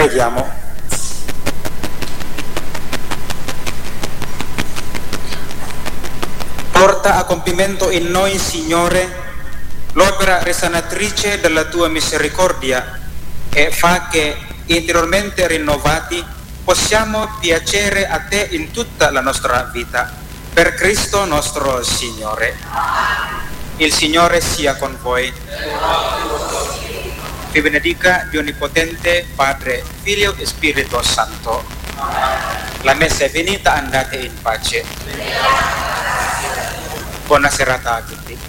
Preghiamo. Porta a compimento in noi, Signore, l'opera risanatrice della tua misericordia e fa che, interiormente rinnovati, possiamo piacere a te in tutta la nostra vita. Per Cristo nostro Signore. Il Signore sia con voi. Vi benedica Dio Onnipotente, Padre, Figlio e Spirito Santo. La messa è finita, andate in pace. Buona serata a tutti.